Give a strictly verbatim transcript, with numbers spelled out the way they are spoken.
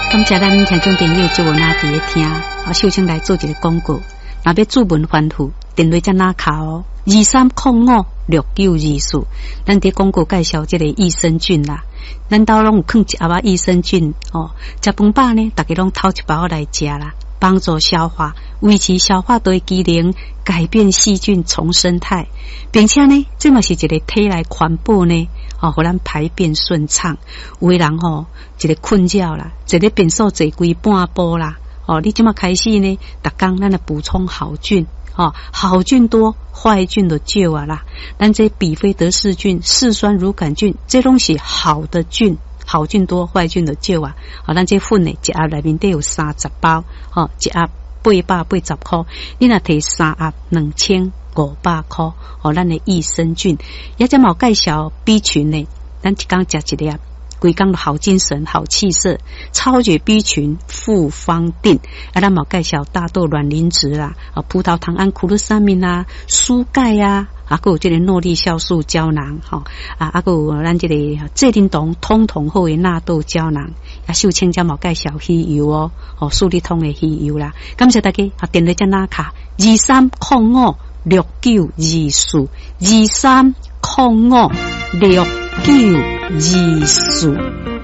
感谢咱听众朋友，即有哪伫咧听？啊，秀清来做一个广告。若要注文反复，电话才哪卡哦？二三零五六九二四。咱伫广告介绍即个益生菌啦，咱兜拢有放一盒仔益生菌哦。食饭饱呢，大家拢偷一包来食啦，帮助消化，维持消化道机能，改变细菌重生态，并且呢，这嘛是一个体内环保呢。哦，互咱排便顺畅。有的人吼、哦，一个困觉啦，一个便所坐规半晡啦。哦，你即马开始呢，逐工咱来补充好菌。哦，好菌多，坏菌就少啊啦。咱这比菲德氏菌、嗜酸乳杆菌，这拢是好的菌，好菌多，坏菌就少啊。哦，咱这粉呢，一盒内面得有三十包，哦，一盒八百八十块，你若摕三盒两千五百块，哦，咱的益生菌，也只毛介绍 B 群呢，咱一工食一粒。规工好精神、好气色，超绝 B 群复方定，啊，咱冇介绍大豆卵磷脂啦，啊，葡萄糖胺库鲁沙明啦，蔬钙啊，啊，还有这个诺丽酵素胶囊，哈、哦，啊，啊，还有咱这个蔗丁酮通通后的纳豆胶囊，啊，秀清家冇介绍鱼油哦，哦，数理通的鱼油啦，感谢大家，啊，电话在哪卡？二三零五六九二四，二三零五六九二四。